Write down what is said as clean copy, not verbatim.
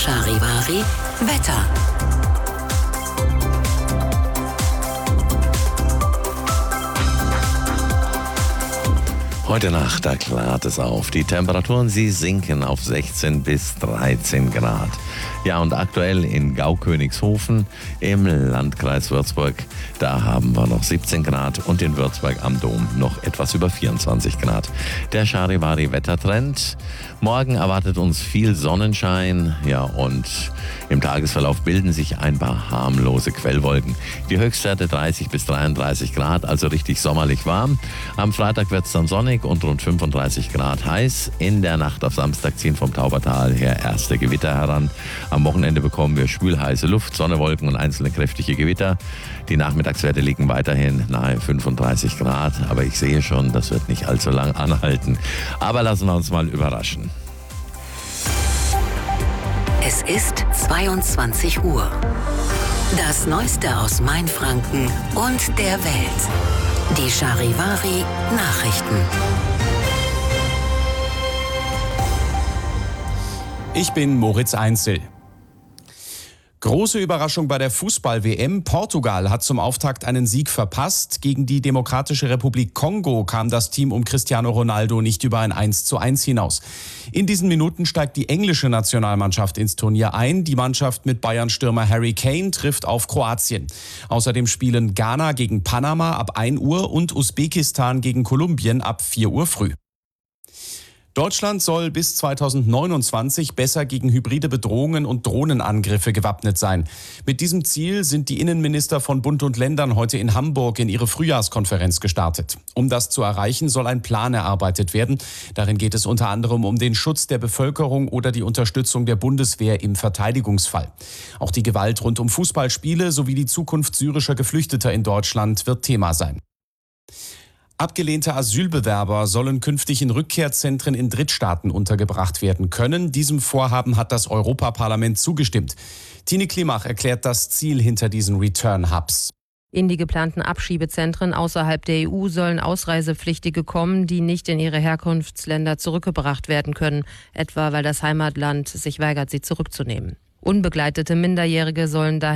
Charivari Wetter. Heute Nacht, da klart es auf. Die Temperaturen, sie sinken auf 16 bis 13 Grad. Ja, und aktuell in Gaukönigshofen im Landkreis Würzburg, da haben wir noch 17 Grad und in Würzburg am Dom noch etwas über 24 Grad. Der Charivari-Wettertrend. Morgen erwartet uns viel Sonnenschein, ja, und im Tagesverlauf bilden sich ein paar harmlose Quellwolken. Die Höchstwerte 30 bis 33 Grad, also richtig sommerlich warm. Am Freitag wird es dann sonnig und rund 35 Grad heiß. In der Nacht auf Samstag ziehen vom Taubertal her erste Gewitter heran. Am Wochenende bekommen wir schwülheiße Luft, Sonne, Wolken und einzelne kräftige Gewitter. Die Nachmittagswerte liegen weiterhin nahe 35 Grad. Aber ich sehe schon, das wird nicht allzu lang anhalten. Aber lassen wir uns mal überraschen. Es ist 22 Uhr. Das Neueste aus Mainfranken und der Welt. Die Charivari Nachrichten. Ich bin Moritz Einzel. Große Überraschung bei der Fußball-WM. Portugal hat zum Auftakt einen Sieg verpasst. Gegen die Demokratische Republik Kongo kam das Team um Cristiano Ronaldo nicht über ein 1:1 hinaus. In diesen Minuten steigt die englische Nationalmannschaft ins Turnier ein. Die Mannschaft mit Bayern-Stürmer Harry Kane trifft auf Kroatien. Außerdem spielen Ghana gegen Panama ab 1 Uhr und Usbekistan gegen Kolumbien ab 4 Uhr früh. Deutschland soll bis 2029 besser gegen hybride Bedrohungen und Drohnenangriffe gewappnet sein. Mit diesem Ziel sind die Innenminister von Bund und Ländern heute in Hamburg in ihre Frühjahrskonferenz gestartet. Um das zu erreichen, soll ein Plan erarbeitet werden. Darin geht es unter anderem um den Schutz der Bevölkerung oder die Unterstützung der Bundeswehr im Verteidigungsfall. Auch die Gewalt rund um Fußballspiele sowie die Zukunft syrischer Geflüchteter in Deutschland wird Thema sein. Abgelehnte Asylbewerber sollen künftig in Rückkehrzentren in Drittstaaten untergebracht werden können. Diesem Vorhaben hat das Europaparlament zugestimmt. Tine Klimach erklärt das Ziel hinter diesen Return-Hubs. In die geplanten Abschiebezentren außerhalb der EU sollen Ausreisepflichtige kommen, die nicht in ihre Herkunftsländer zurückgebracht werden können, etwa weil das Heimatland sich weigert, sie zurückzunehmen. Unbegleitete Minderjährige sollen daher